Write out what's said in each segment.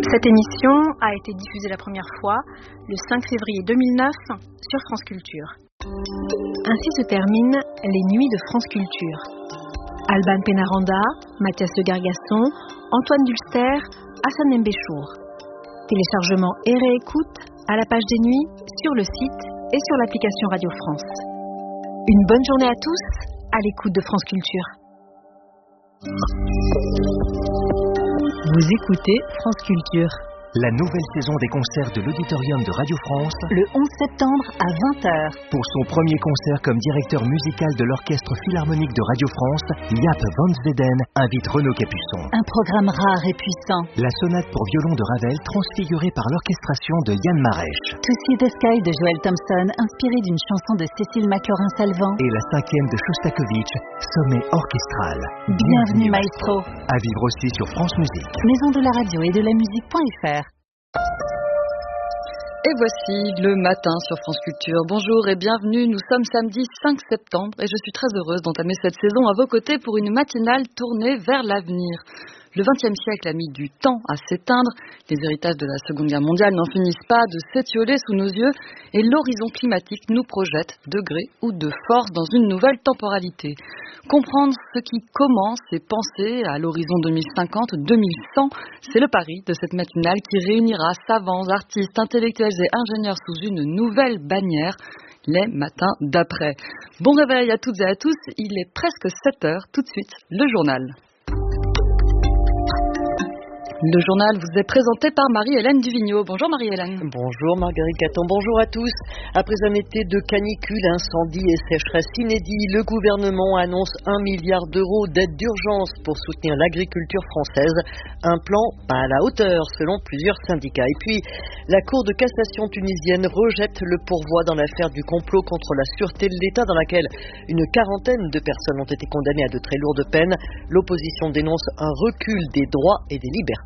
Cette émission a été diffusée la première fois le 5 février 2009 sur France Culture. Ainsi se terminent les nuits de France Culture. Alban Pénaranda, Mathias de Gargasson, Antoine Dulster, Hassan Mbéchour. Téléchargement et réécoute à la page des nuits, sur le site et sur l'application Radio France. Une bonne journée à tous à l'écoute de France Culture. Vous écoutez France Culture. La nouvelle saison des concerts de l'Auditorium de Radio France, le 11 septembre à 20h. Pour son premier concert comme directeur musical de l'Orchestre Philharmonique de Radio France, Jaap van Zweden invite Renaud Capuçon. Un programme rare et puissant. La sonate pour violon de Ravel transfigurée par l'orchestration de Yann Marèche. To See the Sky de Joel Thompson, inspiré d'une chanson de Cécile Macorin-Salvant. Et la 5e de Shostakovich, Sommet orchestral. Bienvenue maestro. À vivre aussi sur France Musique. Maison de la radio et de la musique.fr. Et voici le matin sur France Culture. Bonjour et bienvenue, nous sommes samedi 5 septembre et je suis très heureuse d'entamer cette saison à vos côtés pour une matinale tournée vers l'avenir. Le XXe siècle a mis du temps à s'éteindre, les héritages de la Seconde Guerre mondiale n'en finissent pas de s'étioler sous nos yeux et l'horizon climatique nous projette de gré ou de force dans une nouvelle temporalité. Comprendre ce qui commence et penser à l'horizon 2050-2100, c'est le pari de cette matinale qui réunira savants, artistes, intellectuels et ingénieurs sous une nouvelle bannière, les matins d'après. Bon réveil à toutes et à tous, il est presque 7h, tout de suite, le journal. Le journal vous est présenté par Marie-Hélène Duvigneau. Bonjour Marie-Hélène. Bonjour Marguerite Caton, bonjour à tous. Après un été de canicule, incendie et sécheresse inédit, le gouvernement annonce 1 milliard d'euros d'aide d'urgence pour soutenir l'agriculture française. Un plan pas à la hauteur selon plusieurs syndicats. Et puis, la Cour de cassation tunisienne rejette le pourvoi dans l'affaire du complot contre la sûreté de l'État dans laquelle une quarantaine de personnes ont été condamnées à de très lourdes peines. L'opposition dénonce un recul des droits et des libertés.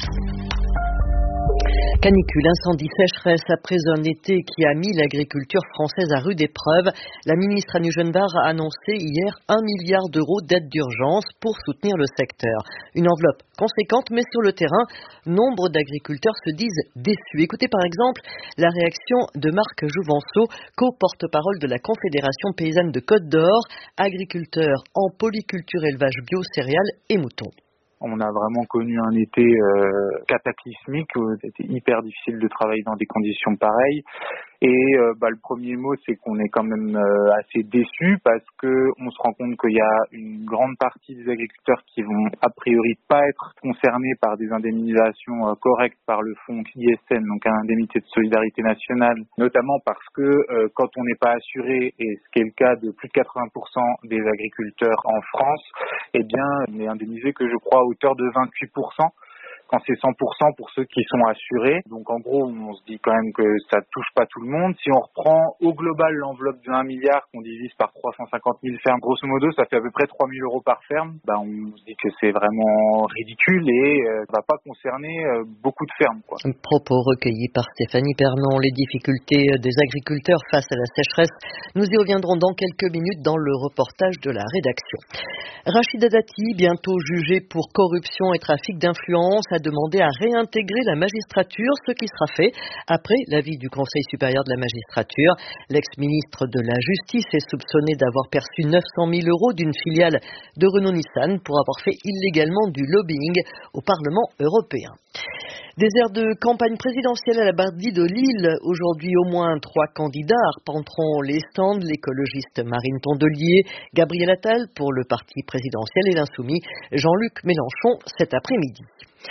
Canicule, incendie, sécheresse, après un été qui a mis l'agriculture française à rude épreuve, la ministre Annie Genevard a annoncé hier 1 milliard d'euros d'aide d'urgence pour soutenir le secteur. Une enveloppe conséquente, mais sur le terrain, nombre d'agriculteurs se disent déçus. Écoutez par exemple la réaction de Marc Jouvenceau, co-porte-parole de la Confédération paysanne de Côte d'Or, agriculteur en polyculture, élevage bio, céréales et moutons. On a vraiment connu un été cataclysmique, c'était hyper difficile de travailler dans des conditions pareilles. Et le premier mot, c'est qu'on est quand même assez déçus parce que on se rend compte qu'il y a une grande partie des agriculteurs qui vont a priori pas être concernés par des indemnisations correctes par le fonds ISN, donc indemnité de solidarité nationale, notamment parce que quand on n'est pas assuré, et ce qui est le cas de plus de 80% des agriculteurs en France, eh bien on est indemnisé que je crois à hauteur de 28%. Quand c'est 100% pour ceux qui sont assurés. Donc en gros, on se dit quand même que ça touche pas tout le monde. Si on reprend au global l'enveloppe de 1 milliard qu'on divise par 350 000 fermes, grosso modo, ça fait à peu près 3 000 euros par ferme. On se dit que c'est vraiment ridicule et ça va pas concerner beaucoup de fermes, quoi. Propos recueillis par Stéphanie Pernon. Les difficultés des agriculteurs face à la sécheresse. Nous y reviendrons dans quelques minutes dans le reportage de la rédaction. Rachida Dati, bientôt jugée pour corruption et trafic d'influence, a demandé à réintégrer la magistrature, ce qui sera fait après l'avis du Conseil supérieur de la magistrature. L'ex-ministre de la Justice est soupçonné d'avoir perçu 900 000 euros d'une filiale de Renault-Nissan pour avoir fait illégalement du lobbying au Parlement européen. Désert de campagne présidentielle à la Bardie de Lille. Aujourd'hui, au moins 3 candidats arpenteront les stands. L'écologiste Marine Tondelier, Gabriel Attal pour le parti présidentiel et l'insoumis Jean-Luc Mélenchon cet après-midi.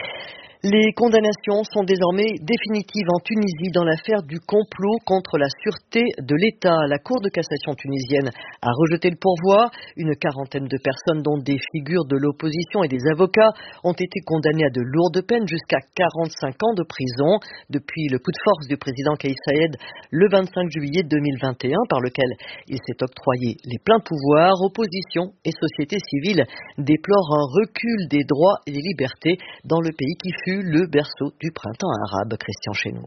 Les condamnations sont désormais définitives en Tunisie dans l'affaire du complot contre la sûreté de l'État. La Cour de cassation tunisienne a rejeté le pourvoi. Une quarantaine de personnes, dont des figures de l'opposition et des avocats, ont été condamnées à de lourdes peines jusqu'à 45 ans de prison depuis le coup de force du président Kais Saied le 25 juillet 2021, par lequel il s'est octroyé les pleins pouvoirs. Opposition et société civile déplorent un recul des droits et des libertés dans le pays qui fut le berceau du printemps arabe. Christian Chesneau.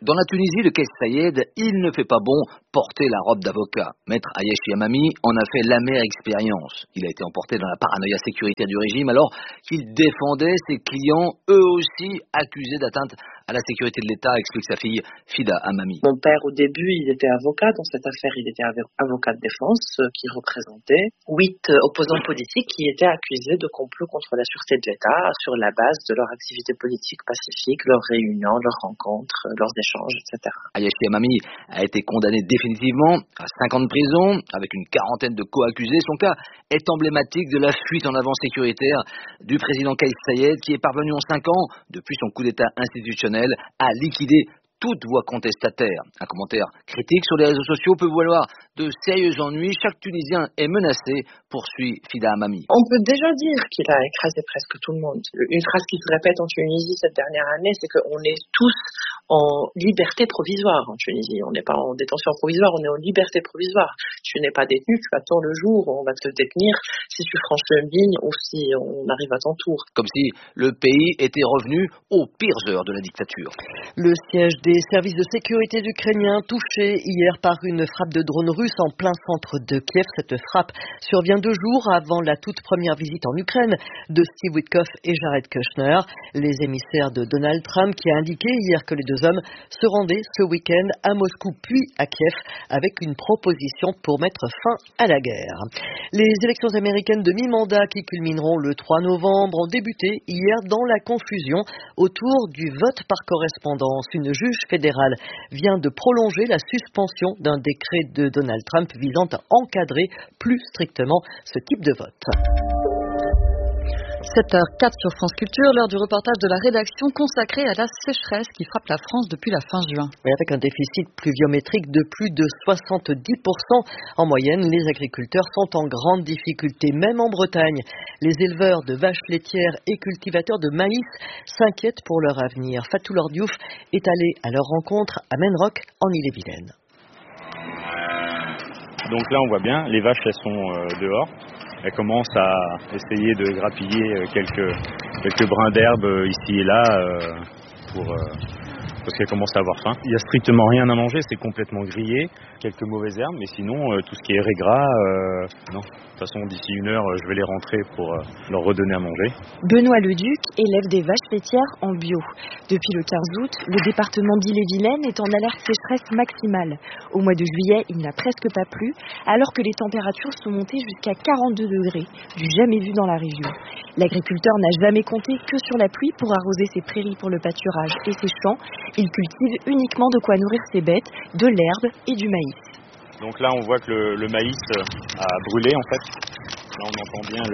Dans la Tunisie de Kais Saied, il ne fait pas bon porter la robe d'avocat. Maître Ayeshi Amami en a fait l'amère expérience. Il a été emporté dans la paranoïa sécuritaire du régime alors qu'il défendait ses clients, eux aussi accusés d'atteinte à la sécurité de l'État, explique sa fille Fida Amami. Mon père, au début, il était avocat. Dans cette affaire, il était avocat de défense qui représentait 8 opposants politiques qui étaient accusés de complot contre la sûreté de l'État sur la base de leur activité politique pacifique, leurs réunions, leurs rencontres, leurs échanges, etc. Ayeshi Amami a été condamné définitivement à 5 ans de prison avec une quarantaine de co-accusés. Son cas est emblématique de la fuite en avant sécuritaire du président Kais Saied qui est parvenu en 5 ans, depuis son coup d'État institutionnel, à liquider toute voix contestataire. Un commentaire critique sur les réseaux sociaux peut valoir de sérieux ennuis. Chaque Tunisien est menacé, poursuit Fida Amami. On peut déjà dire qu'il a écrasé presque tout le monde. Une phrase qui se répète en Tunisie cette dernière année, c'est qu'on est tous en liberté provisoire en Tunisie. On n'est pas en détention provisoire, on est en liberté provisoire. Tu n'es pas détenu, tu attends le jour où on va te détenir si tu franchis une ligne ou si on arrive à ton tour. Comme si le pays était revenu aux pires heures de la dictature. Le siège des services de sécurité ukrainiens touché hier par une frappe de drone russe en plein centre de Kiev. Cette frappe survient 2 jours avant la toute première visite en Ukraine de Steve Witkoff et Jared Kushner, les émissaires de Donald Trump, qui a indiqué hier que les 2 hommes se rendaient ce week-end à Moscou puis à Kiev avec une proposition pour mettre fin à la guerre. Les élections américaines de mi-mandat qui culmineront le 3 novembre ont débuté hier dans la confusion autour du vote par correspondance. Une juge fédérale vient de prolonger la suspension d'un décret de Donald Trump visant à encadrer plus strictement ce type de vote. 7h04 sur France Culture, l'heure du reportage de la rédaction consacré à la sécheresse qui frappe la France depuis la fin juin. Et avec un déficit pluviométrique de plus de 70% en moyenne, les agriculteurs sont en grande difficulté, même en Bretagne. Les éleveurs de vaches laitières et cultivateurs de maïs s'inquiètent pour leur avenir. Fatou Lordiouf est allé à leur rencontre à Menrock, en Ille-et-Vilaine. Donc là, on voit bien, les vaches, elles sont dehors. Elles commencent à essayer de grappiller quelques brins d'herbe ici et là parce qu'elles commencent à avoir faim. Il n'y a strictement rien à manger, c'est complètement grillé, quelques mauvaises herbes, mais sinon tout ce qui est raies-gras, non. De toute façon, d'ici 1 heure, je vais les rentrer pour leur redonner à manger. Benoît Leduc élève des vaches laitières en bio. Depuis le 15 août, le département d'Ille-et-Vilaine est en alerte sécheresse maximale. Au mois de juillet, il n'a presque pas plu, alors que les températures sont montées jusqu'à 42 degrés, du jamais vu dans la région. L'agriculteur n'a jamais compté que sur la pluie pour arroser ses prairies pour le pâturage et ses champs. Il cultive uniquement de quoi nourrir ses bêtes, de l'herbe et du maïs. Donc là, on voit que le maïs a brûlé en fait. Là, on entend bien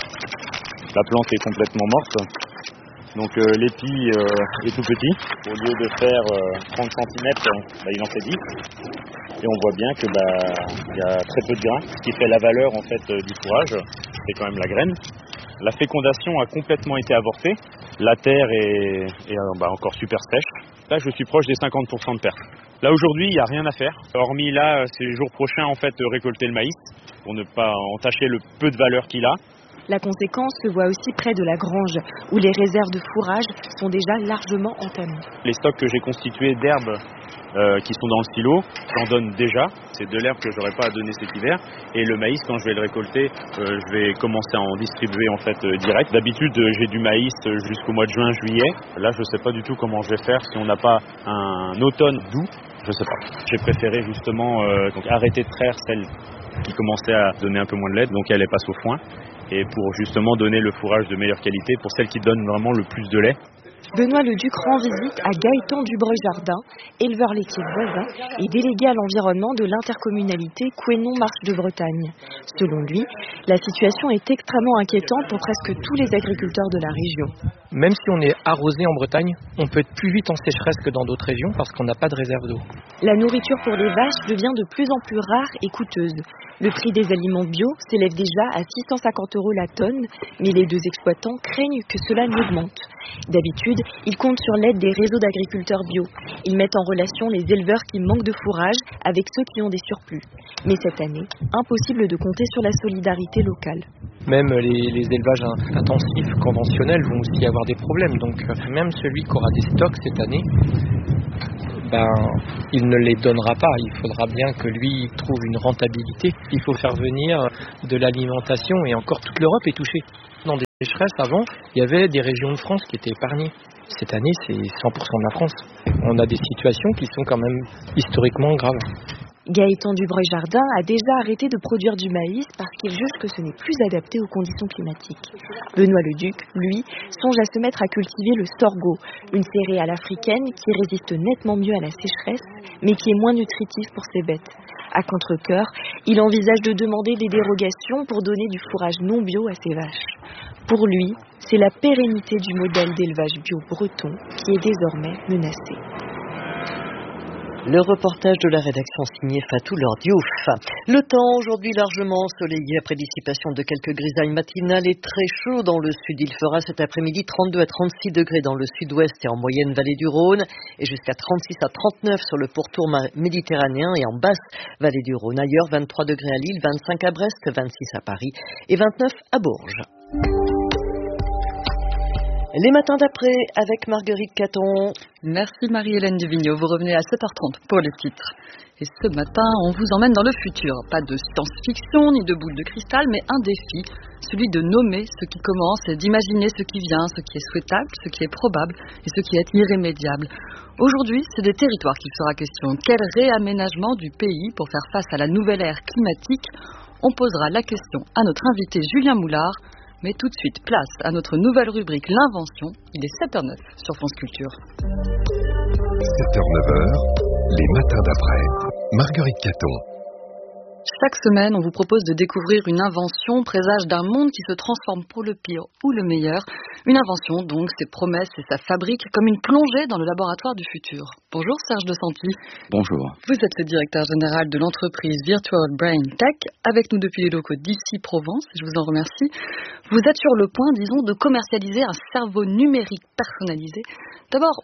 la plante est complètement morte. Donc l'épi est tout petit. Au lieu de faire 30 cm, il en fait 10. Et on voit bien que y a très peu de grains. Ce qui fait la valeur en fait du fourrage, c'est quand même la graine. La fécondation a complètement été avortée. La terre est encore super sèche. Là, je suis proche des 50% de perte. Là, aujourd'hui, il n'y a rien à faire. Hormis là, ces jours prochains, en fait, récolter le maïs pour ne pas entacher le peu de valeur qu'il a. La conséquence se voit aussi près de la grange, où les réserves de fourrage sont déjà largement entamées. Les stocks que j'ai constitués d'herbes qui sont dans le silo, j'en donne déjà. C'est de l'herbe que j'aurais pas à donner cet hiver. Et le maïs, quand je vais le récolter, je vais commencer à en distribuer en fait direct. D'habitude, j'ai du maïs jusqu'au mois de juin, juillet. Là, je sais pas du tout comment je vais faire si on n'a pas un automne doux. Je sais pas. J'ai préféré justement arrêter de traire celle qui commençait à donner un peu moins de lait, donc elle passe au foin. Et pour justement donner le fourrage de meilleure qualité pour celle qui donne vraiment le plus de lait. Benoît Leduc rend visite à Gaëtan Dubreuil-Jardin, éleveur laitier voisin et délégué à l'environnement de l'intercommunalité Couesnon-Marche de Bretagne. Selon lui, la situation est extrêmement inquiétante pour presque tous les agriculteurs de la région. Même si on est arrosé en Bretagne, on peut être plus vite en sécheresse que dans d'autres régions parce qu'on n'a pas de réserve d'eau. La nourriture pour les vaches devient de plus en plus rare et coûteuse. Le prix des aliments bio s'élève déjà à 650 € la tonne, mais les 2 exploitants craignent que cela n'augmente. D'habitude, ils comptent sur l'aide des réseaux d'agriculteurs bio. Ils mettent en relation les éleveurs qui manquent de fourrage avec ceux qui ont des surplus. Mais cette année, impossible de compter sur la solidarité locale. Même les élevages intensifs conventionnels vont aussi avoir des problèmes. Donc même celui qui aura des stocks cette année il ne les donnera pas. Il faudra bien que lui trouve une rentabilité. Il faut faire venir de l'alimentation et encore toute l'Europe est touchée. Dans des sécheresses, avant, il y avait des régions de France qui étaient épargnées. Cette année, c'est 100% de la France. On a des situations qui sont quand même historiquement graves. Gaëtan Dubreuil-Jardin a déjà arrêté de produire du maïs parce qu'il juge que ce n'est plus adapté aux conditions climatiques. Benoît Leduc, lui, songe à se mettre à cultiver le sorgho, une céréale africaine qui résiste nettement mieux à la sécheresse, mais qui est moins nutritive pour ses bêtes. À contre-cœur, il envisage de demander des dérogations pour donner du fourrage non bio à ses vaches. Pour lui, c'est la pérennité du modèle d'élevage bio breton qui est désormais menacée. Le reportage de la rédaction signé Fatou Lordiouf. Le temps aujourd'hui largement ensoleillé après dissipation de quelques grisailles matinales et très chaud dans le sud. Il fera cet après-midi 32 à 36 degrés dans le sud-ouest et en moyenne vallée du Rhône et jusqu'à 36 à 39 sur le pourtour méditerranéen et en basse vallée du Rhône. Ailleurs, 23 degrés à Lille, 25 à Brest, 26 à Paris et 29 à Bourges. Les matins d'après avec Marguerite Caton. Merci Marie-Hélène Duvigneau. Vous revenez à 7h30 pour les titres. Et ce matin, on vous emmène dans le futur. Pas de science-fiction ni de boule de cristal, mais un défi, celui de nommer ce qui commence et d'imaginer ce qui vient, ce qui est souhaitable, ce qui est probable et ce qui est irrémédiable. Aujourd'hui, c'est des territoires qu'il sera question. Quel réaménagement du pays pour faire face à la nouvelle ère climatique? On posera la question à notre invité Julien Moulard. Mais tout de suite, place à notre nouvelle rubrique L'Invention. Il est 7h09 sur France Culture. 7h-9h, les matins d'après. Marguerite Caton. Chaque semaine, on vous propose de découvrir une invention, présage d'un monde qui se transforme pour le pire ou le meilleur. Une invention, donc, ses promesses et sa fabrique, comme une plongée dans le laboratoire du futur. Bonjour Serge De Santi. Bonjour. Vous êtes le directeur général de l'entreprise Virtual Brain Tech, avec nous depuis les locaux d'ICI Provence, et je vous en remercie. Vous êtes sur le point, disons, de commercialiser un cerveau numérique personnalisé. D'abord,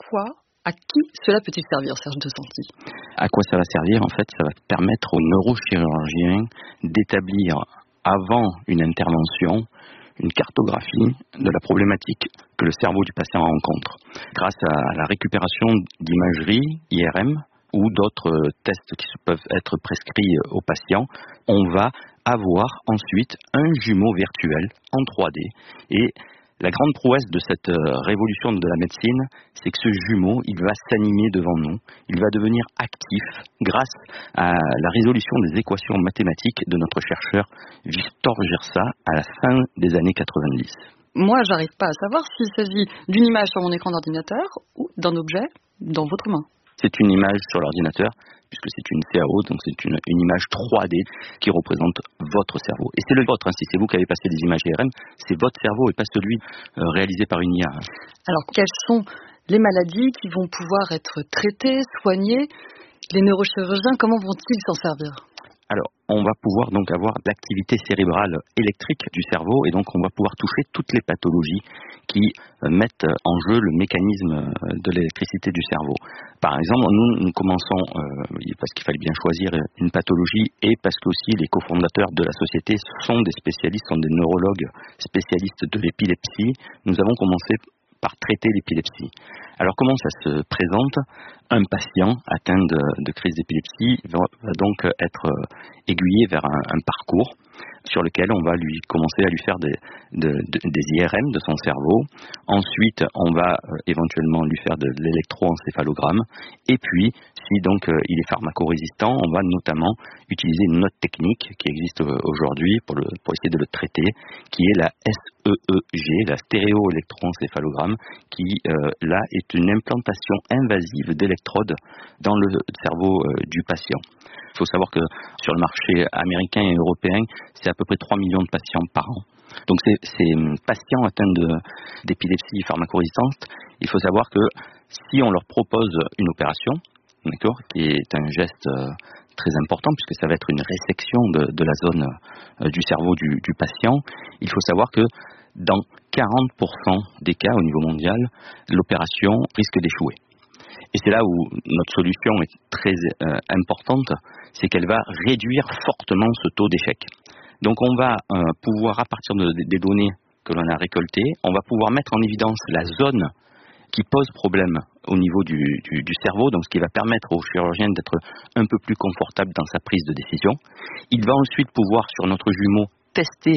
à qui cela peut-il servir, Serge De Santi? À quoi ça va servir? En fait, ça va permettre aux neurochirurgiens d'établir, avant une intervention, une cartographie de la problématique que le cerveau du patient rencontre. Grâce à la récupération d'imagerie, IRM, ou d'autres tests qui peuvent être prescrits aux patients, on va avoir ensuite un jumeau virtuel en 3D. Et la grande prouesse de cette révolution de la médecine, c'est que ce jumeau, il va s'animer devant nous, il va devenir actif grâce à la résolution des équations mathématiques de notre chercheur Victor Gersa à la fin des années 90. Moi, j'arrive pas à savoir s'il s'agit d'une image sur mon écran d'ordinateur ou d'un objet dans votre main. C'est une image sur l'ordinateur, puisque c'est une CAO, donc c'est une image 3D qui représente votre cerveau. Et c'est le vôtre, si c'est vous qui avez passé des images IRM, c'est votre cerveau et pas celui réalisé par une IA. Alors, quelles sont les maladies qui vont pouvoir être traitées, soignées? Les neurochirurgiens, comment vont-ils s'en servir? Alors, on va pouvoir donc avoir l'activité cérébrale électrique du cerveau et donc on va pouvoir toucher toutes les pathologies qui mettent en jeu le mécanisme de l'électricité du cerveau. Par exemple, nous commençons, parce qu'il fallait bien choisir une pathologie et parce que aussi les cofondateurs de la société sont des spécialistes, sont des neurologues spécialistes de l'épilepsie. Nous avons commencé par traiter l'épilepsie. Alors comment ça se présente? Un patient atteint de crise d'épilepsie va donc être aiguillé vers un parcours sur lequel on va commencer à lui faire des IRM de son cerveau. Ensuite, on va éventuellement lui faire de l'électroencéphalogramme. Et puis, si donc il est pharmacorésistant, on va notamment utiliser une autre technique qui existe aujourd'hui pour essayer de le traiter, qui est la SEEG, la stéréoélectroencéphalogramme, qui là est une implantation invasive d'électrodes dans le cerveau du patient. Il faut savoir que sur le marché américain et européen, c'est à peu près 3 millions de patients par an. Donc ces patients atteints d'épilepsie pharmacorésistante, il faut savoir que si on leur propose une opération, d'accord, qui est un geste très important puisque ça va être une résection de la zone du cerveau du patient, il faut savoir que dans 40% des cas au niveau mondial, l'opération risque d'échouer. Et c'est là où notre solution est très importante, c'est qu'elle va réduire fortement ce taux d'échec. Donc on va pouvoir, à partir des données que l'on a récoltées, on va pouvoir mettre en évidence la zone qui pose problème au niveau du cerveau, donc ce qui va permettre au chirurgien d'être un peu plus confortable dans sa prise de décision. Il va ensuite pouvoir, sur notre jumeau, tester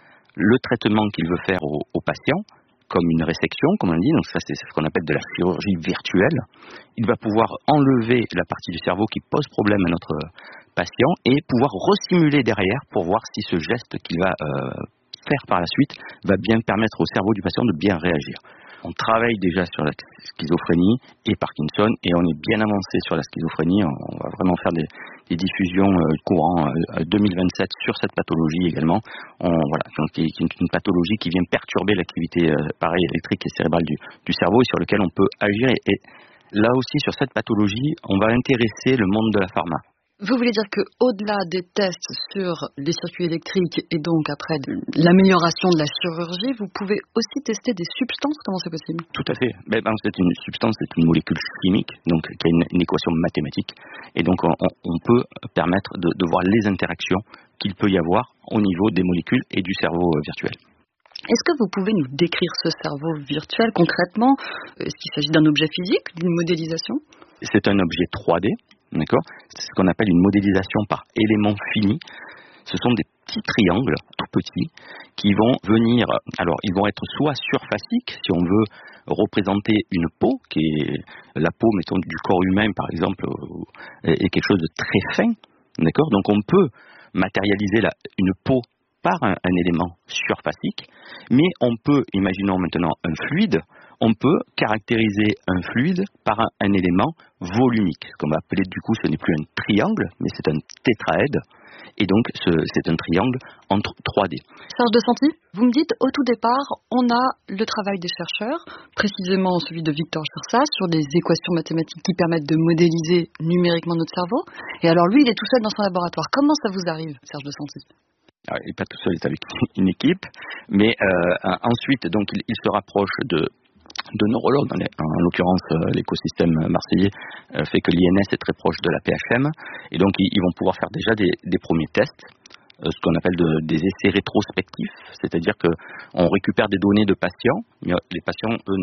le traitement qu'il veut faire au patient, comme une résection, comme on dit, donc ça c'est ce qu'on appelle de la chirurgie virtuelle. Il va pouvoir enlever la partie du cerveau qui pose problème à notre patient et pouvoir resimuler derrière pour voir si ce geste qu'il va faire par la suite va bien permettre au cerveau du patient de bien réagir. On travaille déjà sur la schizophrénie et Parkinson et on est bien avancé sur la schizophrénie. On va vraiment faire des diffusions courant 2027 sur cette pathologie également. Voilà, donc qui est une pathologie qui vient perturber l'activité électrique et cérébrale du cerveau et sur lequel on peut agir. Et là aussi, sur cette pathologie, on va intéresser le monde de la pharma. Vous voulez dire qu'au-delà des tests sur les circuits électriques et donc après l'amélioration de la chirurgie, vous pouvez aussi tester des substances? Comment c'est possible? Tout à fait. C'est une substance, c'est une molécule chimique, donc qui a une équation mathématique. Et donc on peut permettre de voir les interactions qu'il peut y avoir au niveau des molécules et du cerveau virtuel. Est-ce que vous pouvez nous décrire ce cerveau virtuel concrètement? Est-ce qu'il s'agit d'un objet physique, d'une modélisation? C'est un objet 3D. D'accord ? C'est ce qu'on appelle une modélisation par éléments finis. Ce sont des petits triangles tout petits qui vont venir, alors ils vont être soit surfaciques, si on veut représenter une peau, qui est la peau, mettons, du corps humain par exemple, est quelque chose de très fin. D'accord ? Donc on peut matérialiser une peau par un élément surfacique, mais on peut, imaginons maintenant un fluide, on peut caractériser un fluide par un élément volumique. Ce qu'on va appeler du coup, ce n'est plus un triangle, mais c'est un tétraède. Et donc, c'est un triangle entre 3D. Serge Desanti, vous me dites, au tout départ, on a le travail des chercheurs, précisément celui de Victor Gersas, sur des équations mathématiques qui permettent de modéliser numériquement notre cerveau. Et alors lui, il est tout seul dans son laboratoire. Comment ça vous arrive, Serge Desanti ? Alors, il n'est pas tout seul, il est avec une équipe. Mais ensuite, donc, il se rapproche de neurologues, en l'occurrence l'écosystème marseillais fait que l'INS est très proche de la PHM et donc ils vont pouvoir faire déjà des premiers tests, ce qu'on appelle des essais rétrospectifs, c'est-à-dire qu'on récupère des données de patients, mais les patients eux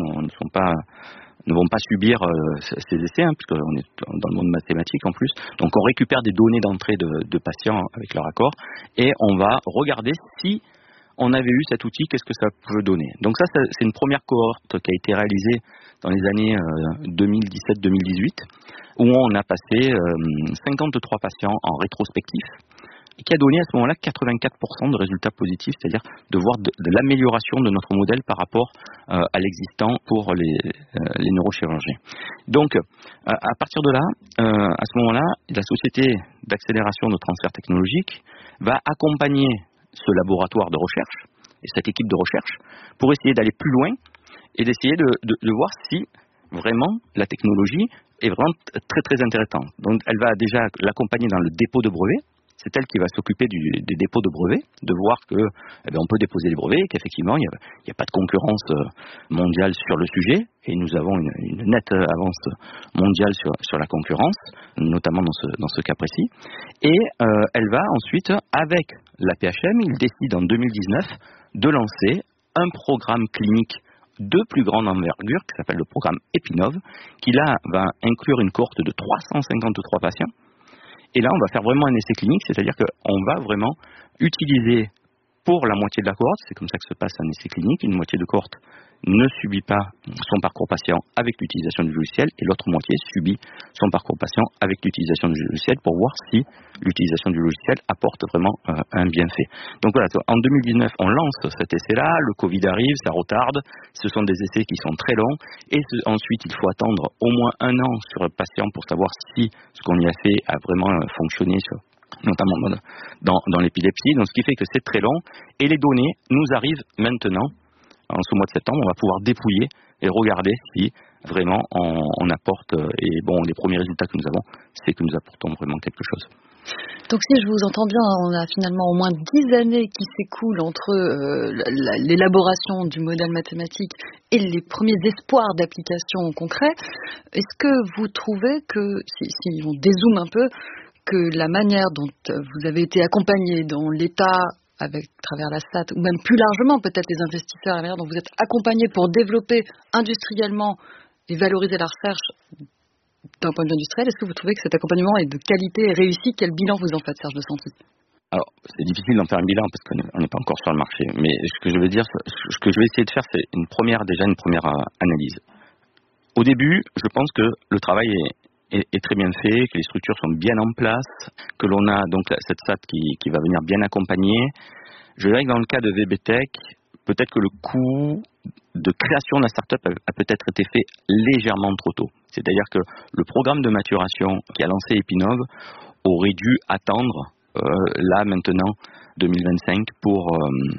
ne vont pas subir ces essais, puisqu'on est dans le monde mathématique en plus, donc on récupère des données d'entrée de patients avec leur accord et on va regarder si on avait eu cet outil, qu'est-ce que ça peut donner. Donc ça, c'est une première cohorte qui a été réalisée dans les années 2017-2018, où on a passé 53 patients en rétrospectif, et qui a donné à ce moment-là 84% de résultats positifs, c'est-à-dire de voir de l'amélioration de notre modèle par rapport à l'existant pour les neurochirurgiens. Donc, à partir de là, à ce moment-là, la société d'accélération de transfert technologique va accompagner ce laboratoire de recherche et cette équipe de recherche pour essayer d'aller plus loin et d'essayer de voir si vraiment la technologie est vraiment très très intéressante. Donc elle va déjà l'accompagner dans le dépôt de brevets. C'est elle qui va s'occuper des dépôts de brevets, de voir que on peut déposer les brevets, qu'effectivement il n'y a pas de concurrence mondiale sur le sujet, et nous avons une nette avance mondiale sur la concurrence, notamment dans ce cas précis. Et elle va ensuite, avec la PHM, il décide en 2019 de lancer un programme clinique de plus grande envergure, qui s'appelle le programme Epinov, qui là va inclure une cohorte de 353 patients. Et là, on va faire vraiment un essai clinique, c'est-à-dire qu'on va vraiment utiliser pour la moitié de la cohorte, c'est comme ça que se passe un essai clinique, une moitié de cohorte ne subit pas son parcours patient avec l'utilisation du logiciel et l'autre moitié subit son parcours patient avec l'utilisation du logiciel pour voir si l'utilisation du logiciel apporte vraiment un bienfait. Donc voilà, en 2019, on lance cet essai-là, le Covid arrive, ça retarde, ce sont des essais qui sont très longs et ensuite il faut attendre au moins 1 an sur le patient pour savoir si ce qu'on y a fait a vraiment fonctionné notamment dans l'épilepsie, donc ce qui fait que c'est très long et les données nous arrivent maintenant. En ce mois de septembre, on va pouvoir dépouiller et regarder si vraiment on apporte, et bon, les premiers résultats que nous avons, c'est que nous apportons vraiment quelque chose. Donc si je vous entends bien, on a finalement au moins 10 années qui s'écoulent entre l'élaboration du modèle mathématique et les premiers espoirs d'application concret. Est-ce que vous trouvez que, si on dézoome un peu, que la manière dont vous avez été accompagné dans l'État, à travers la SAT, ou même plus largement peut-être les investisseurs, la manière dont vous êtes accompagnés pour développer industriellement et valoriser la recherche d'un point de vue industriel. Est-ce que vous trouvez que cet accompagnement est de qualité et réussi? Quel bilan vous en faites, Serge de Santi? Alors, c'est difficile d'en faire un bilan parce qu'on n'est pas encore sur le marché. Mais ce que je veux dire, ce que je vais essayer de faire, c'est une première analyse. Au début, je pense que le travail est très bien fait, que les structures sont bien en place, que l'on a donc cette SAT qui va venir bien accompagner. Je dirais que dans le cas de VBTech, peut-être que le coût de création de la start-up a peut-être été fait légèrement trop tôt. C'est-à-dire que le programme de maturation qui a lancé Epinov aurait dû attendre là maintenant 2025 pour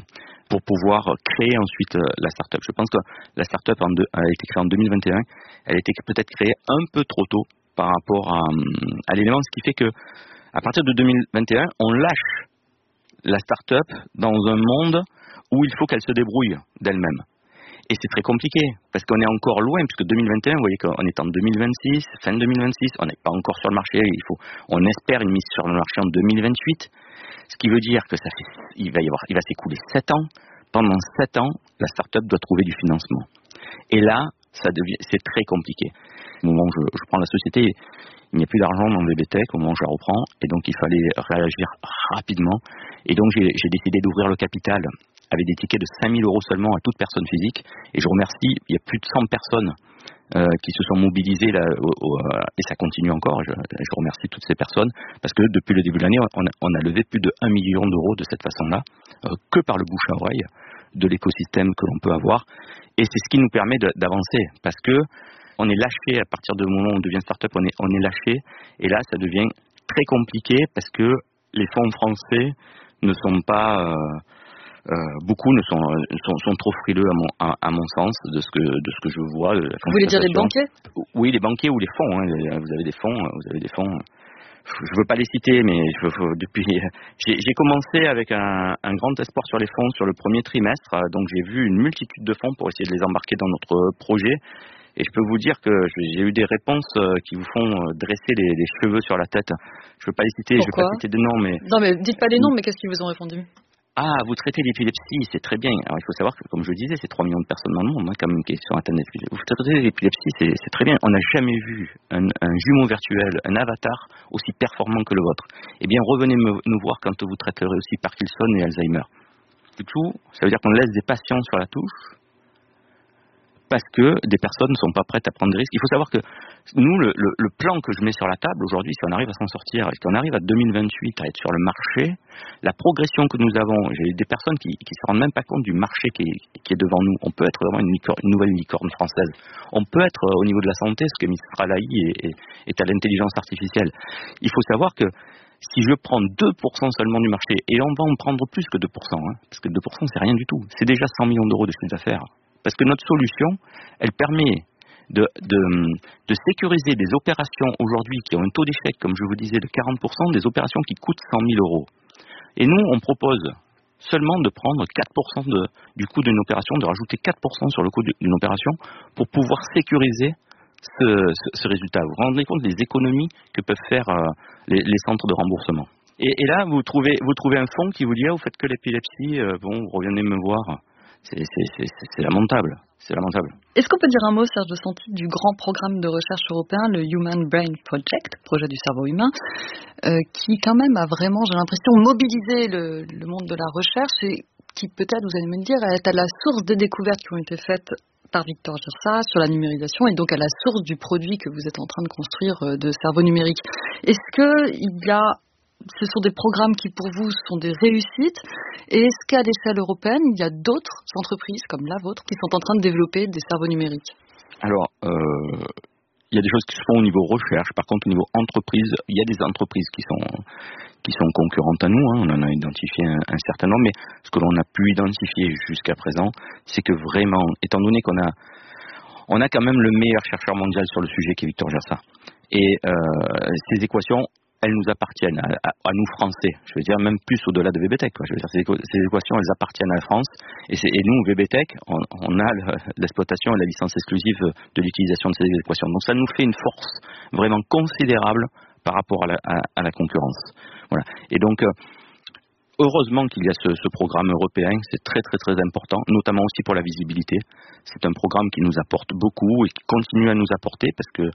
pouvoir créer ensuite la start-up. Je pense que la start-up a été créée en 2021, elle a été peut-être créée un peu trop tôt par rapport à l'élément, ce qui fait que à partir de 2021, on lâche la start-up dans un monde où il faut qu'elle se débrouille d'elle-même. Et c'est très compliqué, parce qu'on est encore loin, puisque 2021, vous voyez qu'on est en 2026, fin 2026, on n'est pas encore sur le marché, on espère une mise sur le marché en 2028, ce qui veut dire que il va s'écouler 7 ans. Pendant 7 ans, la start-up doit trouver du financement. Et là, c'est très compliqué. Au moment où je prends la société, il n'y a plus d'argent dans VBTech, au moment où je la reprends, et donc il fallait réagir rapidement. Et donc j'ai décidé d'ouvrir le capital avec des tickets de 5 000 € seulement à toute personne physique. Et je remercie, il y a plus de 100 personnes qui se sont mobilisées là, et ça continue encore. Je remercie toutes ces personnes parce que depuis le début de l'année, on a levé plus de 1 million d'euros de cette façon-là, que par le bouche à oreille de l'écosystème que l'on peut avoir. Et c'est ce qui nous permet d'avancer parce que on est lâché à partir du moment où on devient start-up, on est lâché. Et là, ça devient très compliqué parce que les fonds français ne sont pas... beaucoup sont trop frileux à mon sens de ce que je vois. Vous voulez dire les banquiers? Oui, les banquiers ou les fonds. Hein. Vous avez des fonds. Je veux pas les citer, mais j'ai commencé avec un grand espoir sur les fonds sur le premier trimestre. Donc j'ai vu une multitude de fonds pour essayer de les embarquer dans notre projet. Et je peux vous dire que j'ai eu des réponses qui vous font dresser les cheveux sur la tête. Je veux pas les citer, je vais pas citer de noms, mais... Non, mais dites pas les noms, mais qu'est-ce qu'ils vous ont répondu? Ah, vous traitez l'épilepsie, c'est très bien. Alors il faut savoir que, comme je le disais, c'est 3 millions de personnes dans le monde, quand même, qui sont atteintes d'épilepsie. Vous traitez l'épilepsie, c'est très bien. On n'a jamais vu un jumeau virtuel, un avatar aussi performant que le vôtre. Eh bien, revenez nous voir quand vous traiterez aussi Parkinson et Alzheimer. Du coup, ça veut dire qu'on laisse des patients sur la touche parce que des personnes ne sont pas prêtes à prendre des risques. Il faut savoir que nous, le plan que je mets sur la table aujourd'hui, si on arrive à s'en sortir, si on arrive à 2028 à être sur le marché, la progression que nous avons, j'ai des personnes qui se rendent même pas compte du marché qui est devant nous. On peut être vraiment une nouvelle licorne française. On peut être au niveau de la santé, ce que Mistral AI est à l'intelligence artificielle. Il faut savoir que si je prends 2% seulement du marché, et on va en prendre plus que 2%, parce que 2% c'est rien du tout, c'est déjà 100 millions d'euros de chiffre d'affaires. Parce que notre solution, elle permet de sécuriser des opérations aujourd'hui qui ont un taux d'échec, comme je vous disais, de 40%, des opérations qui coûtent 100 000 €. Et nous, on propose seulement de prendre 4% du coût d'une opération, de rajouter 4% sur le coût d'une opération pour pouvoir sécuriser ce résultat. Vous vous rendez compte des économies que peuvent faire les centres de remboursement. Et là, vous trouvez un fonds qui vous dit « Ah, vous faites que l'épilepsie, revenez me voir ». C'est lamentable. Est-ce qu'on peut dire un mot, Serge de Santi, du grand programme de recherche européen, le Human Brain Project, projet du cerveau humain, qui quand même a vraiment, j'ai l'impression, mobilisé le monde de la recherche et qui peut-être, vous allez me dire, est à la source des découvertes qui ont été faites par Victor Gyrsa sur la numérisation et donc à la source du produit que vous êtes en train de construire de cerveau numérique. Est-ce ce sont des programmes qui, pour vous, sont des réussites. Et est-ce qu'à l'échelle européenne, il y a d'autres entreprises, comme la vôtre, qui sont en train de développer des cerveaux numériques? Alors, il y a des choses qui se font au niveau recherche. Par contre, au niveau entreprise, il y a des entreprises qui sont concurrentes à nous. On en a identifié un certain nombre. Mais ce que l'on a pu identifier jusqu'à présent, c'est que vraiment, étant donné qu'on a quand même le meilleur chercheur mondial sur le sujet, qui est Victor Gyrsa. Et ces équations, elles nous appartiennent à nous Français. Je veux dire même plus au-delà de VBTech. Je veux dire, ces équations, elles appartiennent à la France. Et nous, VBTech, on a l'exploitation et la licence exclusive de l'utilisation de ces équations. Donc ça nous fait une force vraiment considérable par rapport à la concurrence. Voilà. Et donc, heureusement qu'il y a ce programme européen, c'est très très très important, notamment aussi pour la visibilité. C'est un programme qui nous apporte beaucoup et qui continue à nous apporter parce que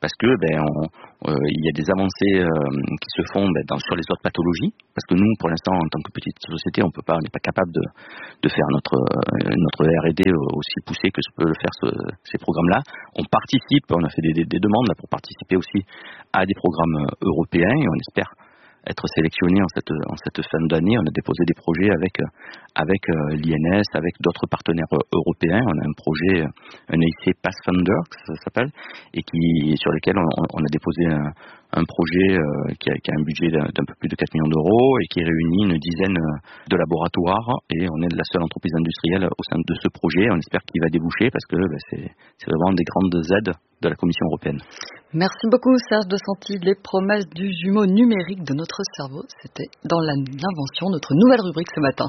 il y a des avancées qui se font sur les autres pathologies. Parce que nous, pour l'instant, en tant que petite société, on n'est pas capable de faire notre R&D aussi poussé que peut le faire ces programmes-là. On participe, on a fait des demandes là, pour participer aussi à des programmes européens et on espère être sélectionné en cette fin d'année. On a déposé des projets avec l'INS, avec d'autres partenaires européens. On a un projet, un EIC Pathfinder, ça s'appelle, et sur lequel on a déposé un projet qui a un budget d'un peu plus de 4 millions d'euros et qui réunit une dizaine de laboratoires, et on est la seule entreprise industrielle au sein de ce projet. On espère qu'il va déboucher parce que c'est vraiment des grandes aides de la Commission européenne. Merci beaucoup Serge de Santi. Les promesses du jumeau numérique de notre cerveau, c'était dans l'invention, notre nouvelle rubrique ce matin.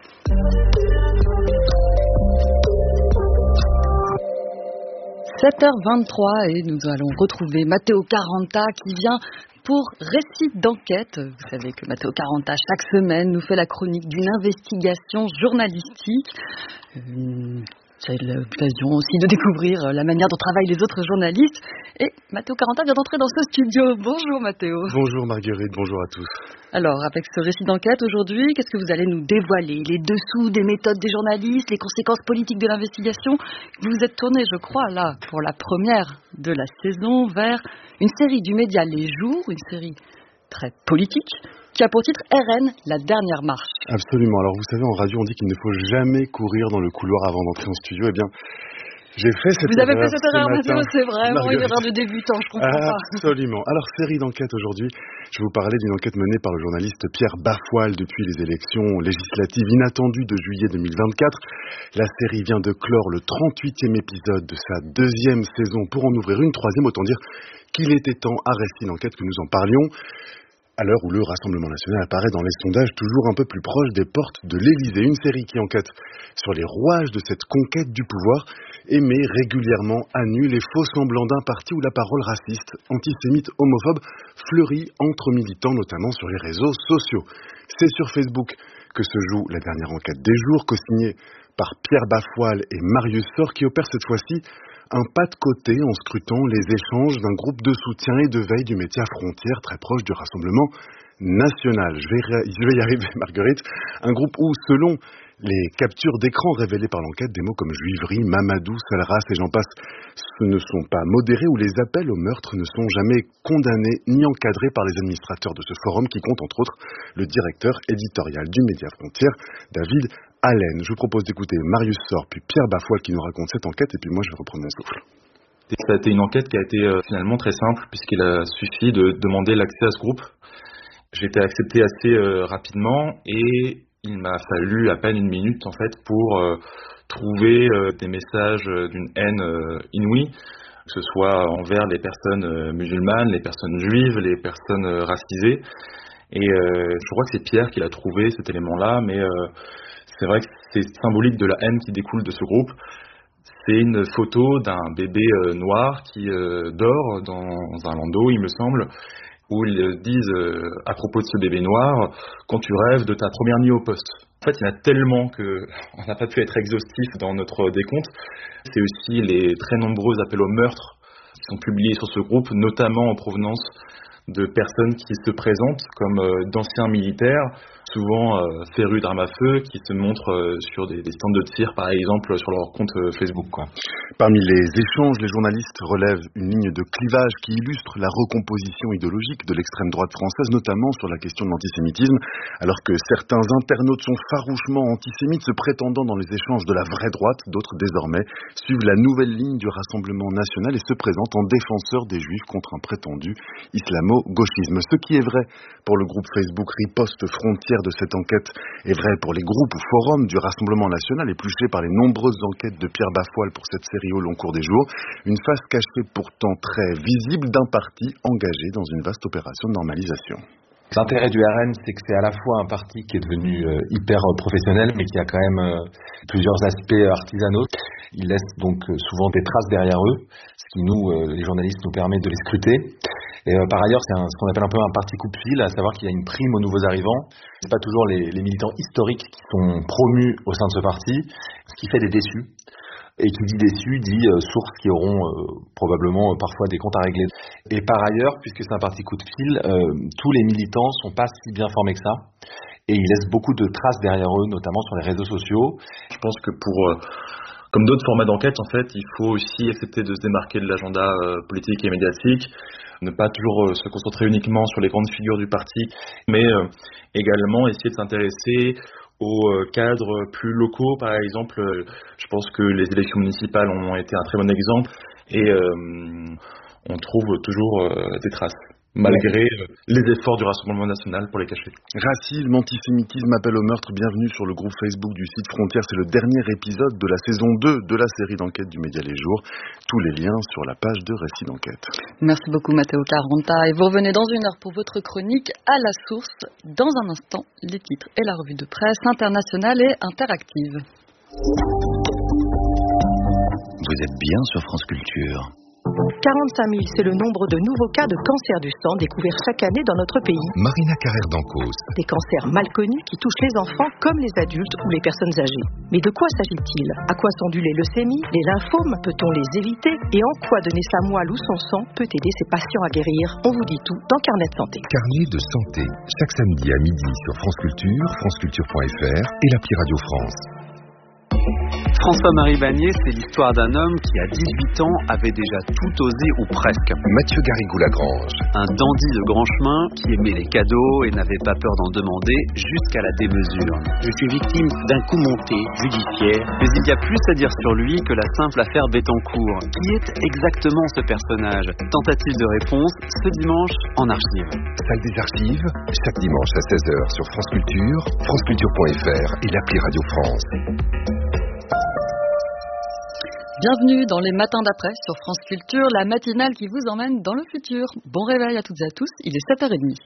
« 7h23 et nous allons retrouver Matteo Caranta qui vient pour Récit d'enquête. Vous savez que Matteo Caranta, chaque semaine, nous fait la chronique d'une investigation journalistique. C'est l'occasion aussi de découvrir la manière dont travaillent les autres journalistes. Et Matteo Caranta vient d'entrer dans ce studio. Bonjour Matteo. Bonjour Marguerite, bonjour à tous. Alors, avec ce récit d'enquête aujourd'hui, qu'est-ce que vous allez nous dévoiler? Les dessous des méthodes des journalistes, les conséquences politiques de l'investigation. Vous vous êtes tourné, je crois, là, pour la première de la saison, vers une série du média Les Jours, une série très politique, qui a pour titre RN, la dernière marche. Absolument. Alors vous savez, en radio, on dit qu'il ne faut jamais courir dans le couloir avant d'entrer en studio. Eh bien, j'ai fait cette erreur. Vous avez fait cette erreur, Matteo, c'est vraiment une erreur de débutant, je comprends pas. Absolument. Alors, série d'enquêtes aujourd'hui. Je vais vous parler d'une enquête menée par le journaliste Pierre Bafoile depuis les élections législatives inattendues de juillet 2024. La série vient de clore le 38e épisode de sa deuxième saison pour en ouvrir une troisième. Autant dire qu'il était temps à Récit d'enquête que nous en parlions. À l'heure où le Rassemblement national apparaît dans les sondages toujours un peu plus proche des portes de l'Élysée. Une série qui enquête sur les rouages de cette conquête du pouvoir et met régulièrement à nu les faux semblants d'un parti où la parole raciste, antisémite, homophobe fleurit entre militants, notamment sur les réseaux sociaux. C'est sur Facebook que se joue la dernière enquête des jours, co-signée par Pierre Bafoile et Marius Sor, qui opère cette fois-ci un pas de côté en scrutant les échanges d'un groupe de soutien et de veille du métier à frontière très proche du Rassemblement national. Je vais y arriver, Marguerite. Un groupe où, selon les captures d'écran révélées par l'enquête, des mots comme juiverie, mamadou, sale race et j'en passe, ce ne sont pas modérés, où les appels au meurtre ne sont jamais condamnés ni encadrés par les administrateurs de ce forum qui compte entre autres le directeur éditorial du média Frontière, David Allen. Je vous propose d'écouter Marius Sor puis Pierre Bafoile qui nous raconte cette enquête et puis moi je vais reprendre mon souffle. Ça a été une enquête qui a été finalement très simple puisqu'il a suffi de demander l'accès à ce groupe. J'ai été accepté assez rapidement et il m'a fallu à peine une minute en fait pour trouver des messages d'une haine inouïe, que ce soit envers les personnes musulmanes, les personnes juives, les personnes racisées. Et je crois que c'est Pierre qui l'a trouvé cet élément-là, mais c'est vrai que c'est symbolique de la haine qui découle de ce groupe. C'est une photo d'un bébé noir qui dort dans un landau, il me semble, où ils disent à propos de ce bébé noir, quand tu rêves de ta première nuit au poste. En fait, il y en a tellement qu'on n'a pas pu être exhaustif dans notre décompte. C'est aussi les très nombreux appels au meurtre qui sont publiés sur ce groupe, notamment en provenance de personnes qui se présentent comme d'anciens militaires, souvent férus d'armes à feu, qui se montrent sur des stands de tir, par exemple, sur leur compte Facebook, quoi. Parmi les échanges, les journalistes relèvent une ligne de clivage qui illustre la recomposition idéologique de l'extrême droite française, notamment sur la question de l'antisémitisme, alors que certains internautes sont farouchement antisémites, se prétendant dans les échanges de la vraie droite, d'autres désormais suivent la nouvelle ligne du Rassemblement national et se présentent en défenseurs des juifs contre un prétendu islamo-gauchisme. Ce qui est vrai pour le groupe Facebook Riposte Frontière de cette enquête est vrai pour les groupes ou forums du Rassemblement national, épluchés par les nombreuses enquêtes de Pierre Bafoile pour cette série au long cours des jours. Une face cachée pourtant très visible d'un parti engagé dans une vaste opération de normalisation. L'intérêt du RN, c'est que c'est à la fois un parti qui est devenu hyper professionnel, mais qui a quand même plusieurs aspects artisanaux. Ils laissent donc souvent des traces derrière eux, ce qui nous, les journalistes, nous permet de les scruter. Et par ailleurs, c'est ce qu'on appelle un peu un parti coupe-fil, à savoir qu'il y a une prime aux nouveaux arrivants. C'est pas toujours les militants historiques qui sont promus au sein de ce parti, ce qui fait des déçus. Et qui dit déçus dit sources qui auront probablement parfois des comptes à régler. Et par ailleurs, puisque c'est un parti coup-de-fil, tous les militants sont pas si bien formés que ça. Et ils laissent beaucoup de traces derrière eux, notamment sur les réseaux sociaux. Je pense que comme d'autres formats d'enquête, en fait, il faut aussi accepter de se démarquer de l'agenda politique et médiatique, ne pas toujours se concentrer uniquement sur les grandes figures du parti, mais également essayer de s'intéresser aux cadres plus locaux. Par exemple, je pense que les élections municipales ont été un très bon exemple et on trouve toujours des traces, malgré les efforts du Rassemblement national pour les cacher. Racisme, antisémitisme, appel au meurtre, bienvenue sur le groupe Facebook du site Frontières. C'est le dernier épisode de la saison 2 de la série d'enquête du Média Les Jours. Tous les liens sur la page de Récit d'enquête. Merci beaucoup Matteo Caranta. Et vous revenez dans une heure pour votre chronique à la source. Dans un instant, les titres et la revue de presse internationale et interactive. Vous êtes bien sur France Culture. 45 000, c'est le nombre de nouveaux cas de cancer du sang découverts chaque année dans notre pays. Marina Carrère d'Ancos. Des cancers mal connus qui touchent les enfants comme les adultes ou les personnes âgées. Mais de quoi s'agit-il? À quoi sont dues les leucémies, les lymphomes? Peut-on les éviter? Et en quoi donner sa moelle ou son sang peut aider ses patients à guérir? On vous dit tout dans Carnet de santé. Carnet de santé, chaque samedi à midi sur France Culture, franceculture.fr et l'appli Radio France. François-Marie Bagné, c'est l'histoire d'un homme qui, à 18 ans, avait déjà tout osé ou presque. Mathieu Garrigou-Lagrange. Un dandy de grand chemin qui aimait les cadeaux et n'avait pas peur d'en demander jusqu'à la démesure. Je suis victime d'un coup monté judiciaire. Mais il y a plus à dire sur lui que la simple affaire Bettencourt. Qui est exactement ce personnage? Tentative de réponse ce dimanche en archive. Salle des archives, chaque dimanche à 16h sur France Culture, franceculture.fr et l'appli Radio France. Bienvenue dans les matins d'après sur France Culture, la matinale qui vous emmène dans le futur. Bon réveil à toutes et à tous, il est 7h30.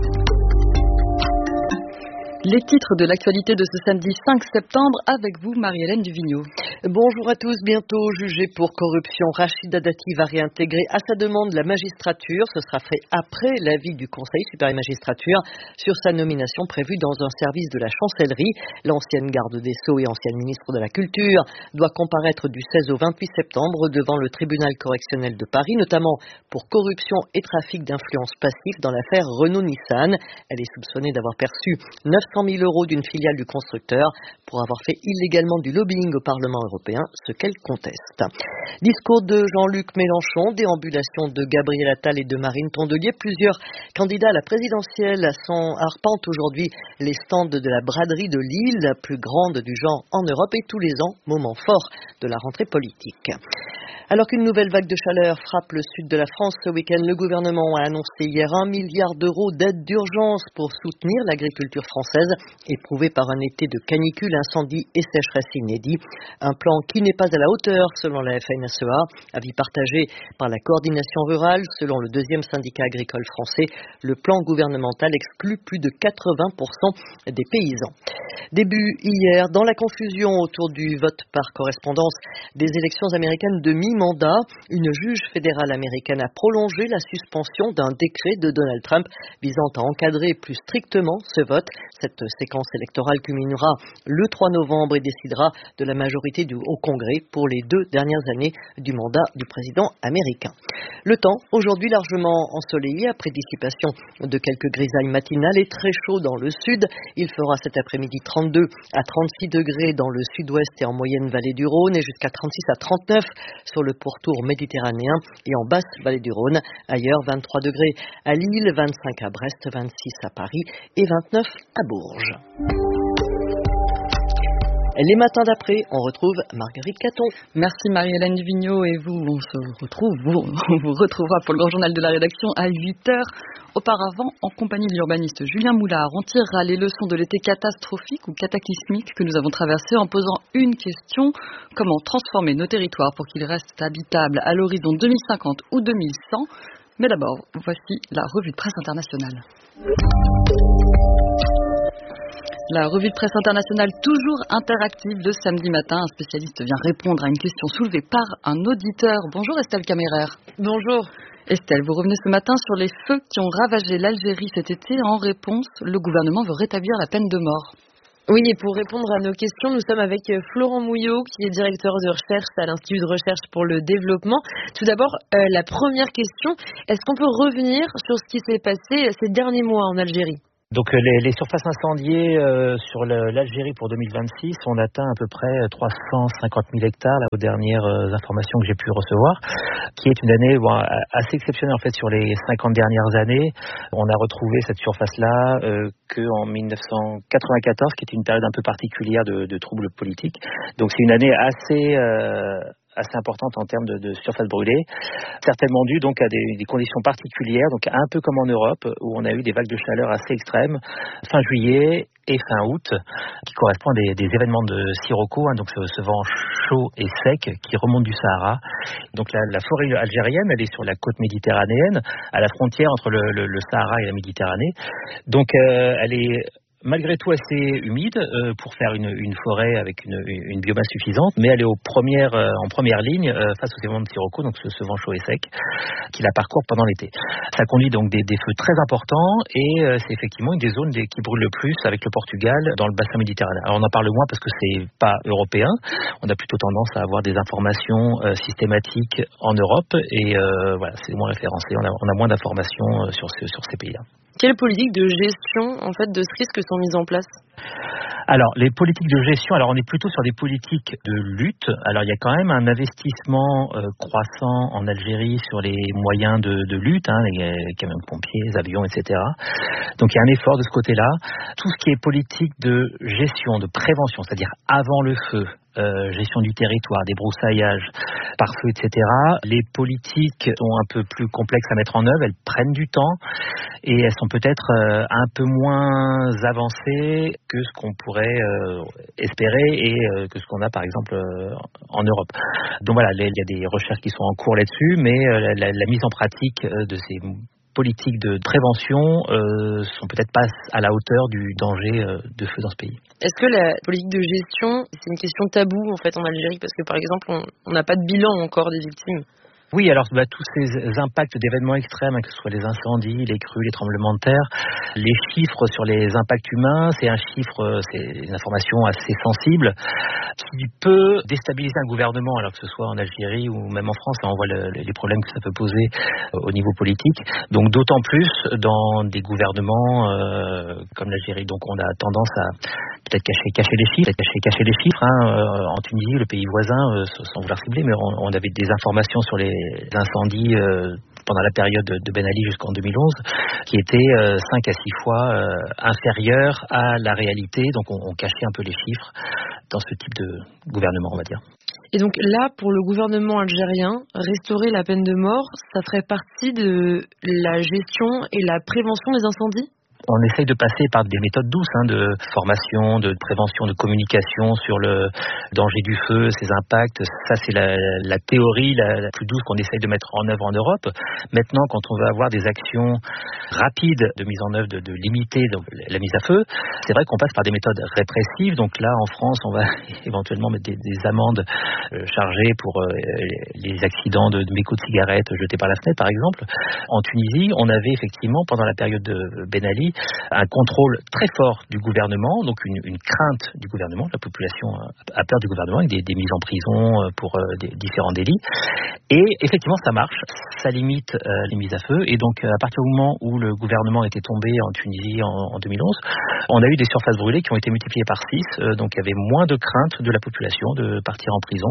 Les titres de l'actualité de ce samedi 5 septembre avec vous, Marie-Hélène Duvigneau. Bonjour à tous. Bientôt jugé pour corruption, Rachida Dati va réintégrer à sa demande la magistrature. Ce sera fait après l'avis du Conseil supérieur de magistrature sur sa nomination prévue dans un service de la chancellerie. L'ancienne garde des Sceaux et ancienne ministre de la Culture doit comparaître du 16 au 28 septembre devant le tribunal correctionnel de Paris, notamment pour corruption et trafic d'influence passive dans l'affaire Renault-Nissan. Elle est soupçonnée d'avoir perçu 900 000 € d'une filiale du constructeur pour avoir fait illégalement du lobbying au Parlement européen, ce qu'elle conteste. Discours de Jean-Luc Mélenchon, déambulation de Gabriel Attal et de Marine Tondelier. Plusieurs candidats à la présidentielle arpentent aujourd'hui les stands de la braderie de Lille, la plus grande du genre en Europe, et tous les ans, moment fort de la rentrée politique. Alors qu'une nouvelle vague de chaleur frappe le sud de la France ce week-end, le gouvernement a annoncé hier 1 milliard d'euros d'aide d'urgence pour soutenir l'agriculture française, éprouvée par un été de canicule, incendies et sécheresse inédits. Un plan qui n'est pas à la hauteur, selon la FNSEA, avis partagé par la coordination rurale. Selon le deuxième syndicat agricole français, le plan gouvernemental exclut plus de 80% des paysans. Début hier, dans la confusion autour du vote par correspondance des élections américaines de mi-mandat, une juge fédérale américaine a prolongé la suspension d'un décret de Donald Trump visant à encadrer plus strictement ce vote. Cette séquence électorale culminera le 3 novembre et décidera de la majorité au Congrès pour les 2 dernières années du mandat du président américain. Le temps, aujourd'hui largement ensoleillé après dissipation de quelques grisailles matinales et très chaud dans le sud. Il fera cet après-midi 32 à 36 degrés dans le sud-ouest et en moyenne vallée du Rhône et jusqu'à 36 à 39 sur le pourtour méditerranéen et en basse vallée du Rhône. Ailleurs, 23 degrés à Lille, 25 à Brest, 26 à Paris et 29 à Bourges. Les matins d'après, on retrouve Marguerite Caton. Merci Marie-Hélène Duvigneau et vous, on vous retrouvera pour le grand journal de la rédaction à 8h. Auparavant, en compagnie de l'urbaniste Julien Moulard, on tirera les leçons de l'été catastrophique ou cataclysmique que nous avons traversé en posant une question: comment transformer nos territoires pour qu'ils restent habitables à l'horizon 2050 ou 2100? Mais d'abord, voici la revue de presse internationale. La revue de presse internationale toujours interactive de samedi matin. Un spécialiste vient répondre à une question soulevée par un auditeur. Bonjour Estelle Caméraire. Bonjour. Estelle, vous revenez ce matin sur les feux qui ont ravagé l'Algérie cet été. En réponse, le gouvernement veut rétablir la peine de mort. Oui, et pour répondre à nos questions, nous sommes avec Florent Mouillot, qui est directeur de recherche à l'Institut de recherche pour le développement. Tout d'abord, la première question, est-ce qu'on peut revenir sur ce qui s'est passé ces derniers mois en Algérie ? Donc les surfaces incendiées sur l'Algérie pour 2026, on atteint à peu près 350 000 hectares là, aux dernières informations que j'ai pu recevoir, qui est une année assez exceptionnelle en fait sur les 50 dernières années. On a retrouvé cette surface-là qu'en 1994, qui est une période un peu particulière de troubles politiques. Donc c'est une année assez importante en termes de surface brûlée, certainement due donc à des conditions particulières, donc un peu comme en Europe, où on a eu des vagues de chaleur assez extrêmes, fin juillet et fin août, qui correspondent à des événements de sirocco, donc ce vent chaud et sec qui remonte du Sahara. Donc la forêt algérienne, elle est sur la côte méditerranéenne, à la frontière entre le Sahara et la Méditerranée. Donc elle est malgré tout assez humide pour faire une forêt avec une biomasse suffisante, mais elle est en première ligne face aux événements de sirocco, donc ce vent chaud et sec qui la parcourt pendant l'été. Ça conduit donc des feux très importants et c'est effectivement une des zones qui brûle le plus avec le Portugal dans le bassin méditerranéen. Alors on en parle moins parce que c'est pas européen, on a plutôt tendance à avoir des informations systématiques en Europe et voilà, c'est moins référencé, on a moins d'informations sur ces pays-là. Quelles politiques de gestion en fait de ce risque sont mises en place ? Alors, les politiques de gestion, on est plutôt sur des politiques de lutte. Alors, il y a quand même un investissement croissant en Algérie sur les moyens de lutte, les camions-pompiers, les avions, etc. Donc, il y a un effort de ce côté-là. Tout ce qui est politique de gestion, de prévention, c'est-à-dire avant le feu, gestion du territoire, des brousaillages, pare-feu, etc. Les politiques sont un peu plus complexes à mettre en œuvre, elles prennent du temps et elles sont peut-être un peu moins avancées que ce qu'on pourrait espérer et que ce qu'on a par exemple en Europe. Donc voilà, il y a des recherches qui sont en cours là-dessus, mais la mise en pratique de ces politiques de prévention sont peut-être pas à la hauteur du danger de feu dans ce pays. Est-ce que la politique de gestion, c'est une question taboue en fait en Algérie parce que par exemple on n'a pas de bilan encore des victimes? Oui, alors tous ces impacts d'événements extrêmes, que ce soit les incendies, les crues, les tremblements de terre, les chiffres sur les impacts humains, c'est une information assez sensible qui peut déstabiliser un gouvernement, alors que ce soit en Algérie ou même en France, on voit les problèmes que ça peut poser au niveau politique. Donc d'autant plus dans des gouvernements comme l'Algérie. Donc on a tendance à peut-être cacher les chiffres. En Tunisie, le pays voisin, sans vouloir cibler, mais on avait des informations sur les incendies pendant la période de Ben Ali jusqu'en 2011 qui étaient 5 à 6 fois inférieures à la réalité. Donc on cachait un peu les chiffres dans ce type de gouvernement, on va dire. Et donc là, pour le gouvernement algérien, restaurer la peine de mort, ça ferait partie de la gestion et la prévention des incendies ? On essaye de passer par des méthodes douces, de formation, de prévention, de communication sur le danger du feu, ses impacts. Ça, c'est la théorie la plus douce qu'on essaye de mettre en œuvre en Europe. Maintenant, quand on veut avoir des actions rapides de mise en œuvre, de limiter donc, la mise à feu, c'est vrai qu'on passe par des méthodes répressives. Donc là, en France, on va éventuellement mettre des amendes chargées pour les accidents de mégots de cigarettes jetés par la fenêtre, par exemple. En Tunisie, on avait effectivement, pendant la période de Ben Ali, un contrôle très fort du gouvernement, donc une crainte du gouvernement. La population a peur du gouvernement avec des mises en prison pour des différents délits. Et effectivement, ça marche, ça limite les mises à feu. Et donc, à partir du moment où le gouvernement était tombé en Tunisie en 2011, on a eu des surfaces brûlées qui ont été multipliées par 6. Donc, il y avait moins de crainte de la population de partir en prison,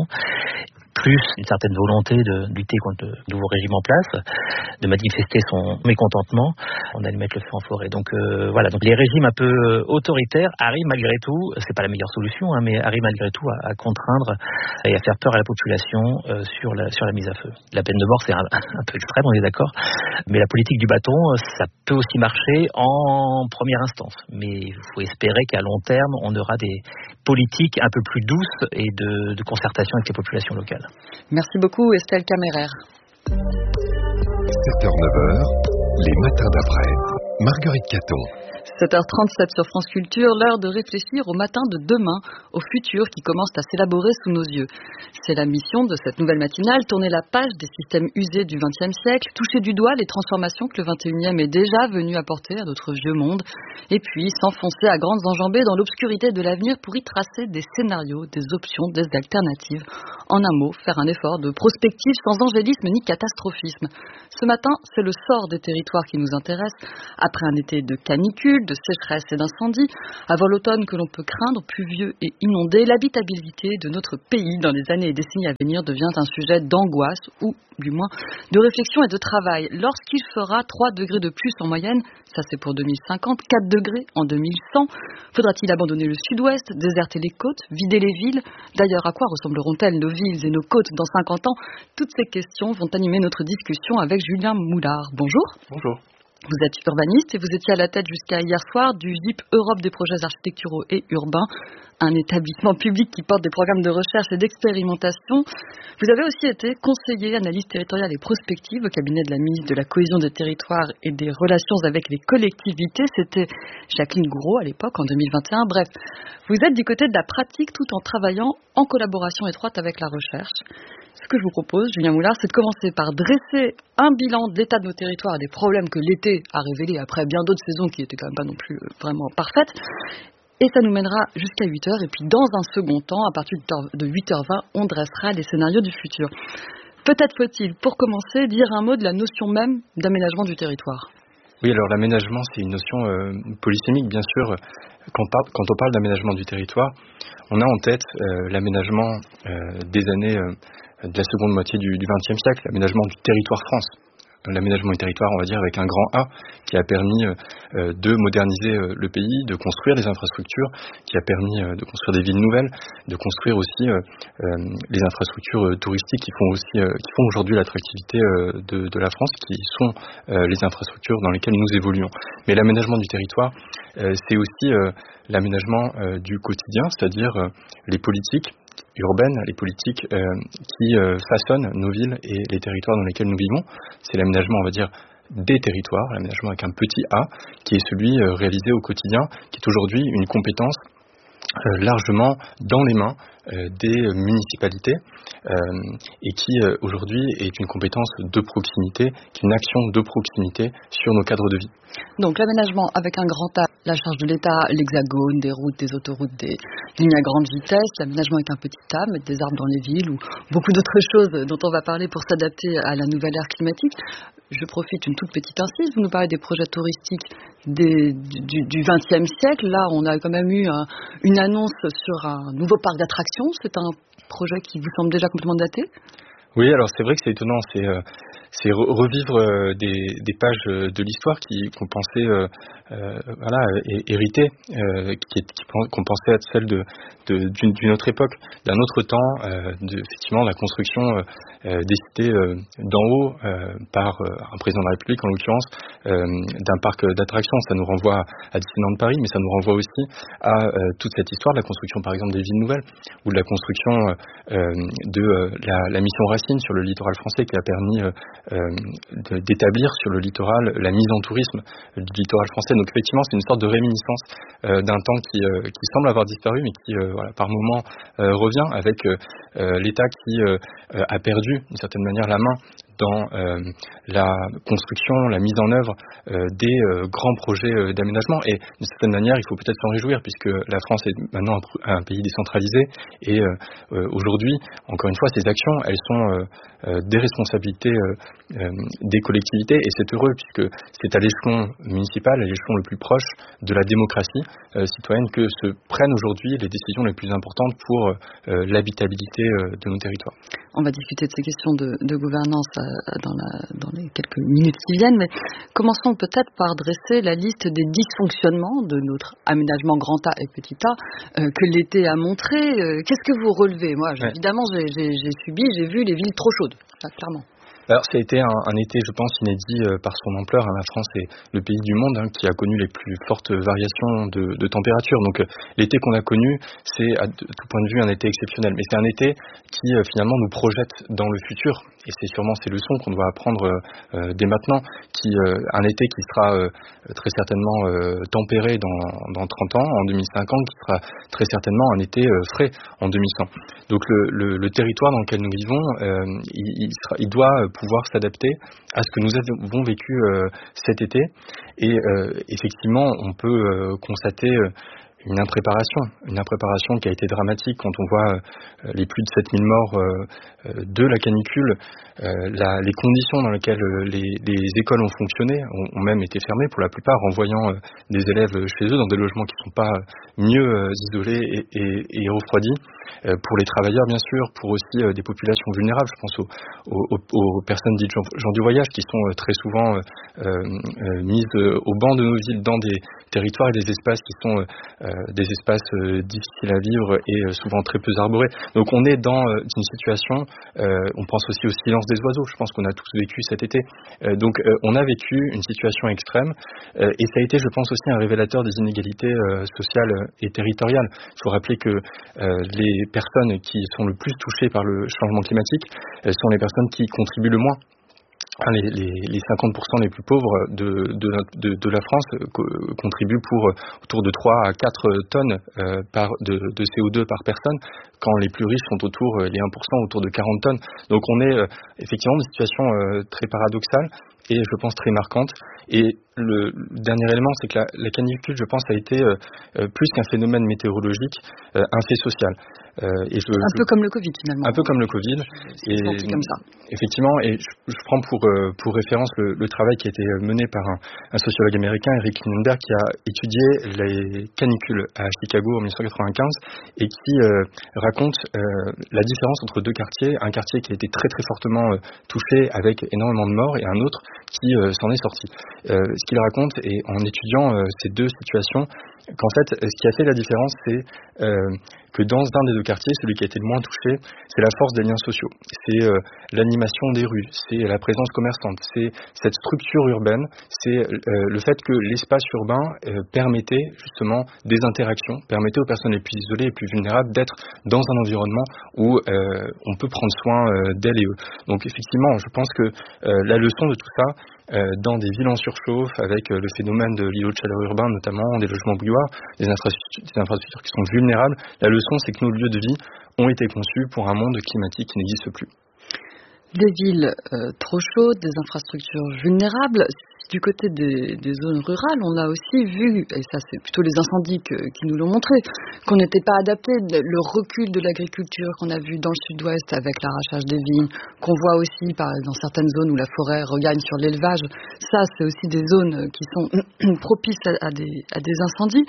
plus une certaine volonté de lutter contre le nouveau régime en place, de manifester son mécontentement. On allait mettre le feu en forêt. Donc voilà, donc les régimes un peu autoritaires arrivent malgré tout, c'est pas la meilleure solution, mais arrivent malgré tout à contraindre et à faire peur à la population sur la mise à feu. La peine de mort, c'est un peu extrême, on est d'accord, mais la politique du bâton, ça peut aussi marcher en première instance. Mais il faut espérer qu'à long terme, on aura des politiques un peu plus douces et de concertation avec les populations locales. Merci beaucoup Estelle Camérer. 7h-9h, les matins d'après. Marguerite Caton. 7h37 sur France Culture, l'heure de réfléchir au matin de demain, au futur qui commence à s'élaborer sous nos yeux. C'est la mission de cette nouvelle matinale, tourner la page des systèmes usés du XXe siècle, toucher du doigt les transformations que le XXIe est déjà venu apporter à notre vieux monde, et puis s'enfoncer à grandes enjambées dans l'obscurité de l'avenir pour y tracer des scénarios, des options, des alternatives. En un mot, faire un effort de prospective sans angélisme ni catastrophisme. Ce matin, c'est le sort des territoires qui nous intéresse. Après un été de canicule, de sécheresse et d'incendie, avant l'automne que l'on peut craindre, pluvieux et inondé, l'habitabilité de notre pays dans les années et décennies à venir devient un sujet d'angoisse ou, du moins, de réflexion et de travail. Lorsqu'il fera 3 degrés de plus en moyenne, ça c'est pour 2050, 4 degrés en 2100, faudra-t-il abandonner le sud-ouest, déserter les côtes, vider les villes? D'ailleurs, à quoi ressembleront-elles nos villes et nos côtes dans 50 ans? Toutes ces questions vont animer notre discussion avec Julien Moulard. Bonjour. Bonjour. Vous êtes urbaniste et vous étiez à la tête jusqu'à hier soir du GIP Europe des projets architecturaux et urbains, un établissement public qui porte des programmes de recherche et d'expérimentation. Vous avez aussi été conseiller, analyste territoriale et prospective au cabinet de la ministre de la Cohésion des territoires et des relations avec les collectivités. C'était Jacqueline Gouraud à l'époque, en 2021. Bref, vous êtes du côté de la pratique tout en travaillant en collaboration étroite avec la recherche. Ce que je vous propose, Julien Moulard, c'est de commencer par dresser un bilan de l'état de nos territoires et des problèmes que l'été a révélés après bien d'autres saisons qui étaient quand même pas non plus vraiment parfaites. Et ça nous mènera jusqu'à 8h. Et puis dans un second temps, à partir de 8h20, on dressera les scénarios du futur. Peut-être faut-il, pour commencer, dire un mot de la notion même d'aménagement du territoire. Oui, alors l'aménagement, c'est une notion polysémique, bien sûr. Quand on parle d'aménagement du territoire, on a en tête l'aménagement des années de la seconde moitié du XXe siècle, l'aménagement du territoire France. L'aménagement du territoire, on va dire, avec un grand A, qui a permis de moderniser le pays, de construire des infrastructures, qui a permis de construire des villes nouvelles, de construire aussi les infrastructures touristiques qui font aujourd'hui l'attractivité de la France, qui sont les infrastructures dans lesquelles nous évoluons. Mais l'aménagement du territoire, c'est aussi l'aménagement du quotidien, c'est-à-dire les politiques urbaines, les politiques qui façonnent nos villes et les territoires dans lesquels nous vivons. C'est l'aménagement, on va dire, des territoires, l'aménagement avec un petit A, qui est celui réalisé au quotidien, qui est aujourd'hui une compétence largement dans les mains des municipalités et qui aujourd'hui est une compétence de proximité, qui est une action de proximité sur nos cadres de vie. Donc l'aménagement avec un grand A, la charge de l'État, l'hexagone, des routes, des autoroutes, des lignes à grande vitesse, l'aménagement avec un petit A, mettre des arbres dans les villes ou beaucoup d'autres choses dont on va parler pour s'adapter à la nouvelle ère climatique. Je profite une toute petite incise, vous nous parlez des projets touristiques du XXe siècle. Là, on a quand même eu une annonce sur un nouveau parc d'attractions. C'est un projet qui vous semble déjà complètement daté ? Oui, alors c'est vrai que c'est étonnant, c'est revivre des pages de l'histoire qu'on pensait héritées, qu'on pensait être celles d'une autre époque, d'un autre temps, effectivement la construction décidée d'en haut par un président de la République en l'occurrence, d'un parc d'attractions. Ça nous renvoie à Disneyland Paris, mais ça nous renvoie aussi à toute cette histoire de la construction par exemple des villes nouvelles, ou de la construction de la mission Racine sur le littoral français, qui a permis d'établir sur le littoral la mise en tourisme du littoral français. Donc effectivement, c'est une sorte de réminiscence d'un temps qui semble avoir disparu, mais qui par moment revient, avec l'État qui a perdu d'une certaine manière la main dans la construction, la mise en œuvre des grands projets d'aménagement. Et d'une certaine manière, il faut peut-être s'en réjouir, puisque la France est maintenant un pays décentralisé. Et aujourd'hui, encore une fois, ces actions, elles sont des responsabilités des collectivités. Et c'est heureux, puisque c'est à l'échelon municipal, à l'échelon le plus proche de la démocratie citoyenne, que se prennent aujourd'hui les décisions les plus importantes pour l'habitabilité de nos territoires. On va discuter de ces questions de gouvernance dans les quelques minutes qui viennent, mais commençons peut-être par dresser la liste des dysfonctionnements de notre aménagement grand A et petit A que l'été a montré. Qu'est-ce que vous relevez ? Moi, évidemment, j'ai vu les villes trop chaudes, ça, clairement. Alors ça a été un été, je pense, inédit par son ampleur. La France est le pays du monde qui a connu les plus fortes variations de température. Donc l'été qu'on a connu, c'est à tout point de vue un été exceptionnel. Mais c'est un été qui finalement nous projette dans le futur. Et c'est les leçons qu'on doit apprendre dès maintenant. Un été qui sera très certainement tempéré dans 30 ans, en 2050, qui sera très certainement un été frais en 2100. Donc le territoire dans lequel nous vivons, il doit pouvoir s'adapter à ce que nous avons vécu cet été. Et effectivement, on peut constater une impréparation qui a été dramatique quand on voit les plus de 7000 morts de la canicule, les conditions dans lesquelles les écoles ont fonctionné, ont même été fermées pour la plupart, renvoyant des élèves chez eux dans des logements qui ne sont pas mieux isolés et refroidis. Pour les travailleurs, bien sûr, pour aussi des populations vulnérables. Je pense aux personnes dites gens du voyage qui sont très souvent mises au banc de nos villes dans des territoires et des espaces qui sont des espaces difficiles à vivre et souvent très peu arborés. Donc on est dans une situation, on pense aussi au silence des oiseaux, je pense qu'on a tous vécu cet été. Donc on a vécu une situation extrême et ça a été, je pense, aussi un révélateur des inégalités sociales et territoriales. Il faut rappeler que les personnes qui sont le plus touchées par le changement climatique sont les personnes qui contribuent le moins. Les 50% les plus pauvres de la France contribuent pour autour de 3 à 4 tonnes de CO2 par personne, quand les plus riches sont les 1% autour de 40 tonnes. Donc on est effectivement dans une situation très paradoxale et je pense très marquante. Et le dernier élément, c'est que la canicule, je pense, a été plus qu'un phénomène météorologique, un fait social. Un peu comme le Covid, finalement. Un peu comme le Covid. Et comme ça. Effectivement, et je prends pour référence le travail qui a été mené par un sociologue américain, Eric Lindenberg, qui a étudié les canicules à Chicago en 1995 et qui raconte la différence entre deux quartiers. Un quartier qui a été très très fortement touché avec énormément de morts et un autre qui s'en est sorti. Ce qu'il raconte, et en étudiant ces deux situations, qu'en fait, ce qui a fait la différence, c'est que dans un des deux quartiers, celui qui a été le moins touché, c'est la force des liens sociaux, c'est l'animation des rues, c'est la présence commerçante, c'est cette structure urbaine, c'est le fait que l'espace urbain permettait justement des interactions, permettait aux personnes les plus isolées et plus vulnérables d'être dans un environnement où on peut prendre soin d'elles et eux. Donc effectivement, je pense que la leçon de tout ça, dans des villes en surchauffe, avec le phénomène de l'îlot de chaleur urbain, notamment des logements bouilloires, des infrastructures qui sont vulnérables, la leçon, c'est que nos lieux de vie ont été conçus pour un monde climatique qui n'existe plus. Des villes trop chaudes, des infrastructures vulnérables. Du côté des zones rurales, on a aussi vu, et ça c'est plutôt les incendies qui nous l'ont montré, qu'on n'était pas adapté, le recul de l'agriculture qu'on a vu dans le sud-ouest avec l'arrachage des vignes, qu'on voit aussi dans certaines zones où la forêt regagne sur l'élevage. Ça, c'est aussi des zones qui sont propices à des incendies.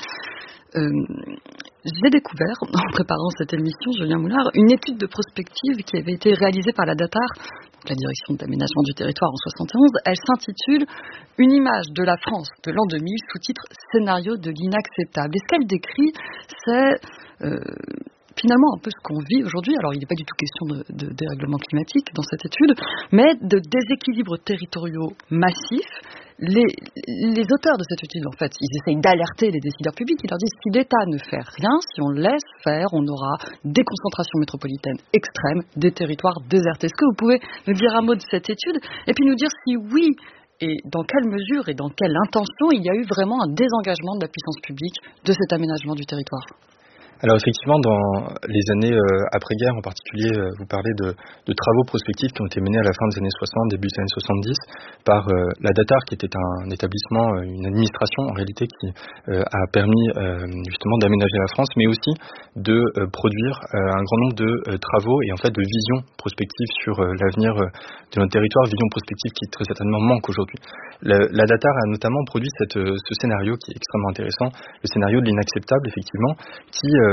J'ai découvert, en préparant cette émission, Julien Moulard, une étude de prospective qui avait été réalisée par la DATAR, la direction d'aménagement du territoire en 71. Elle s'intitule « Une image de la France de l'an 2000 », sous-titre « Scénario de l'inacceptable ». Et ce qu'elle décrit, c'est finalement un peu ce qu'on vit aujourd'hui. Alors il n'est pas du tout question de dérèglement climatique dans cette étude, mais de déséquilibres territoriaux massifs. Les auteurs de cette étude, en fait, ils essayent d'alerter les décideurs publics. Ils leur disent si l'État ne fait rien, si on laisse faire, on aura des concentrations métropolitaines extrêmes, des territoires désertés. Est-ce que vous pouvez nous dire un mot de cette étude et puis nous dire si oui, et dans quelle mesure et dans quelle intention il y a eu vraiment un désengagement de la puissance publique de cet aménagement du territoire? Alors effectivement, dans les années après-guerre, en particulier, vous parlez de travaux prospectifs qui ont été menés à la fin des années 60, début des années 70, par la DATAR, qui était un établissement, une administration en réalité, qui a permis justement d'aménager la France, mais aussi de produire un grand nombre de travaux et en fait de visions prospectives sur l'avenir de notre territoire, vision prospective qui très certainement manque aujourd'hui. La DATAR a notamment produit ce scénario qui est extrêmement intéressant, le scénario de l'inacceptable, effectivement, qui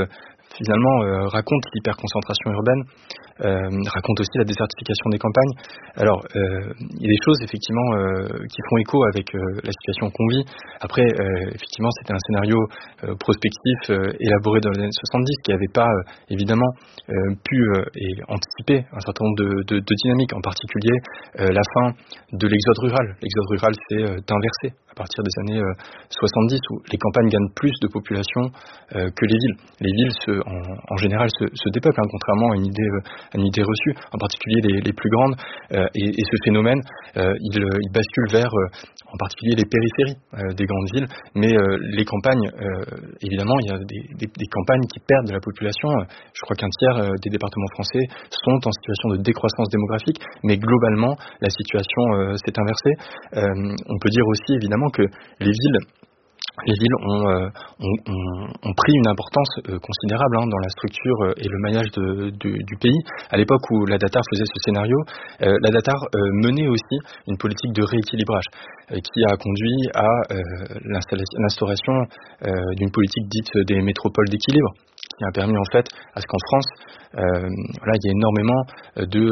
finalement raconte l'hyperconcentration urbaine, raconte aussi la désertification des campagnes. Alors, il y a des choses effectivement qui font écho avec la situation qu'on vit. Après, effectivement, c'était un scénario prospectif élaboré dans les années 70 qui n'avait pas évidemment pu anticiper un certain nombre de dynamiques, en particulier la fin de l'exode rural. L'exode rural s'est inversé à partir des années 70 où les campagnes gagnent plus de population que les villes. Les villes en général se dépeuplent, contrairement à une idée reçue, en particulier les plus grandes, et ce phénomène il bascule vers en particulier les périphéries des grandes villes, mais les campagnes, évidemment, il y a des campagnes qui perdent de la population. Je crois qu'un tiers des départements français sont en situation de décroissance démographique, mais globalement, la situation s'est inversée. On peut dire aussi, évidemment, que les villes ont pris une importance considérable dans la structure et le maillage du pays. À l'époque où la Datar faisait ce scénario, la Datar menait aussi une politique de rééquilibrage qui a conduit à l'instauration d'une politique dite des métropoles d'équilibre, qui a permis en fait à ce qu'en France, il y a énormément de